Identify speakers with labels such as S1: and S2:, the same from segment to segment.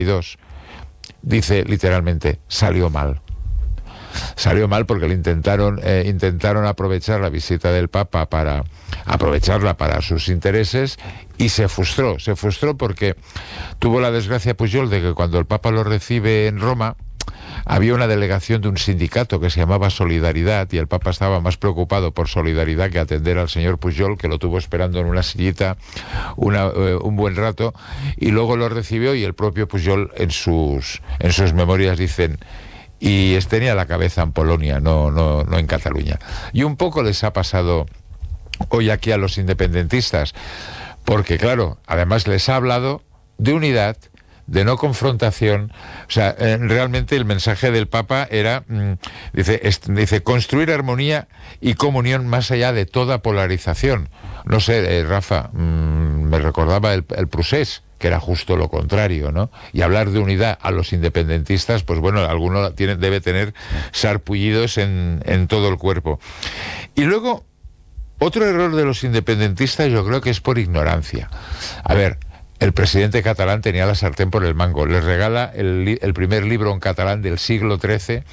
S1: 1982, dice literalmente, salió mal. Salió mal porque le intentaron aprovechar la visita del Papa para aprovecharla para sus intereses, y se frustró porque tuvo la desgracia Pujol de que cuando el Papa lo recibe en Roma, había una delegación de un sindicato que se llamaba Solidaridad, y el Papa estaba más preocupado por Solidaridad que atender al señor Pujol, que lo tuvo esperando en una sillita un buen rato, y luego lo recibió, y el propio Pujol en sus memorias dicen: y tenía la cabeza en Polonia, no en Cataluña. Y un poco les ha pasado hoy aquí a los independentistas, porque claro, además les ha hablado de unidad, de no confrontación. O sea, realmente el mensaje del Papa era, dice, construir armonía y comunión más allá de toda polarización. No sé, Rafa, me recordaba el Prusés, que era justo lo contrario, ¿no? Y hablar de unidad a los independentistas, pues bueno, alguno debe tener sarpullidos en todo el cuerpo. Y luego, otro error de los independentistas yo creo que es por ignorancia. A ver, el presidente catalán tenía la sartén por el mango. Les regala el primer libro en catalán del siglo XIII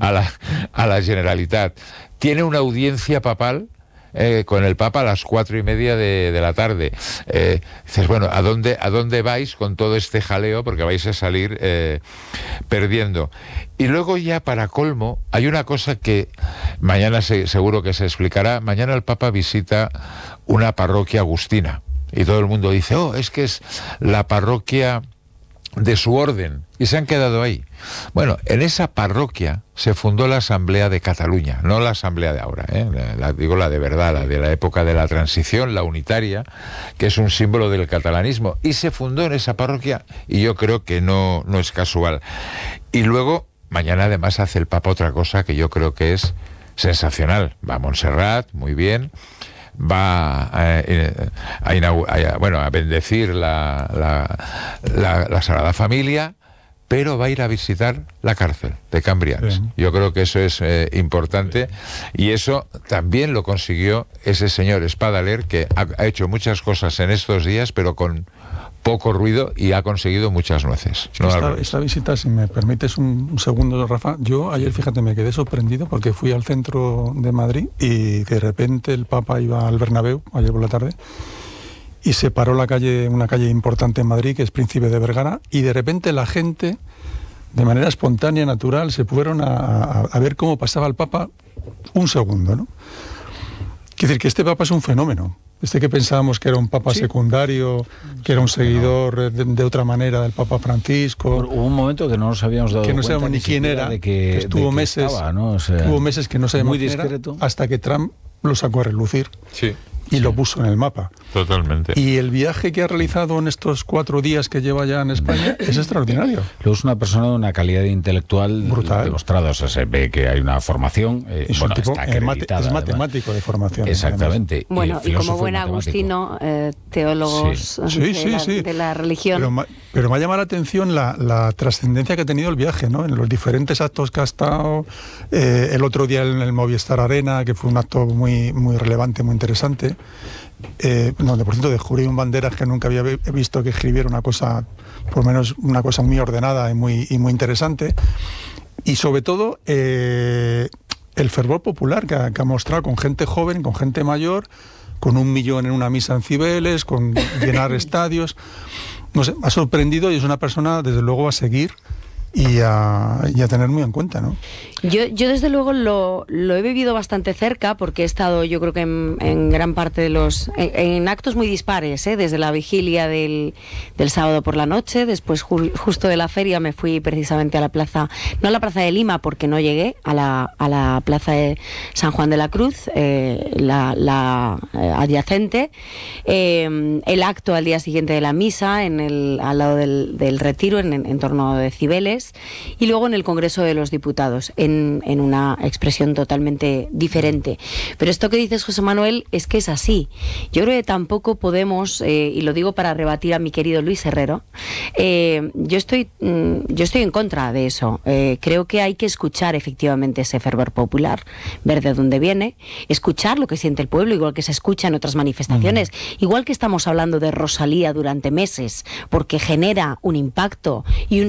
S1: a la Generalitat. Tiene una audiencia papal con el Papa a las 4:30 de la tarde. Dices, bueno, ¿a dónde vais con todo este jaleo? Porque vais a salir perdiendo. Y luego ya, para colmo, hay una cosa que mañana seguro que se explicará. Mañana el Papa visita una parroquia agustina. Y todo el mundo dice, es que es la parroquia de su orden, y se han quedado ahí. Bueno, en esa parroquia se fundó la Asamblea de Cataluña, no la Asamblea de ahora, digo la de verdad, la de la época de la transición, la unitaria, que es un símbolo del catalanismo, y se fundó en esa parroquia, y yo creo que no es casual. Y luego, mañana además hace el Papa otra cosa que yo creo que es sensacional. Va a Montserrat, muy bien, va a bendecir la Sagrada Familia, pero va a ir a visitar la cárcel de Cambrians. Sí. Yo creo que eso es importante, y eso también lo consiguió ese señor Espadaler, que ha hecho muchas cosas en estos días, pero con poco ruido, y ha conseguido muchas nueces.
S2: Esta visita, si me permites un segundo, Rafa, yo ayer, fíjate, me quedé sorprendido porque fui al centro de Madrid y de repente el Papa iba al Bernabéu ayer por la tarde y se paró una calle importante en Madrid, que es Príncipe de Vergara, y de repente la gente, de manera espontánea, natural, se fueron a ver cómo pasaba el Papa un segundo, ¿no? Quiere decir que este Papa es un fenómeno. Que pensábamos que era un Papa secundario, que era un seguidor de otra manera del Papa Francisco.
S3: Hubo un momento que no nos habíamos dado cuenta,
S2: que no sabíamos ni quién era, que estuvo meses,
S3: estaba, ¿no? O sea,
S2: estuvo meses que no sabíamos
S3: muy
S2: quién
S3: discreto.
S2: era, hasta que Trump lo sacó a relucir.
S1: Sí.
S2: Y lo puso en el mapa.
S1: Totalmente.
S2: Y el viaje que ha realizado en estos 4 días que lleva ya en España es extraordinario.
S3: Luego es una persona de una calidad intelectual
S2: brutal,
S3: demostrada. O sea, se ve que hay una formación.
S2: Es un tipo, es matemático de formación.
S3: Exactamente.
S4: Además. Bueno, y como buen agustino, teólogos de la religión.
S2: Pero me ha llamado la atención la trascendencia que ha tenido el viaje, ¿no? En los diferentes actos que ha estado. El otro día en el Movistar Arena, que fue un acto muy, muy relevante, muy interesante. Donde, por cierto, descubrí un Banderas que nunca había visto, que escribiera una cosa, por lo menos una cosa muy ordenada y muy interesante. Y sobre todo el fervor popular que ha mostrado con gente joven, con gente mayor, con 1 millón en una misa en Cibeles, con llenar estadios. No sé, me ha sorprendido, y es una persona, desde luego, a seguir y a tener muy en cuenta, ¿no?
S4: Yo desde luego lo he vivido bastante cerca, porque he estado, yo creo que en gran parte de en actos muy dispares, desde la vigilia del sábado por la noche. Después, justo de la feria, me fui precisamente a la plaza, no a la plaza de Lima, porque no llegué, a la plaza de San Juan de la Cruz, la adyacente, el acto al día siguiente de la misa, al lado del retiro, en torno de Cibeles, y luego en el Congreso de los Diputados, en una expresión totalmente diferente. Pero esto que dices, José Manuel, es que es así. Yo creo que tampoco podemos, y lo digo para rebatir a mi querido Luis Herrero, yo estoy en contra de eso. Creo que hay que escuchar efectivamente ese fervor popular, ver de dónde viene, escuchar lo que siente el pueblo, igual que se escucha en otras manifestaciones, igual que estamos hablando de Rosalía durante meses, porque genera un impacto y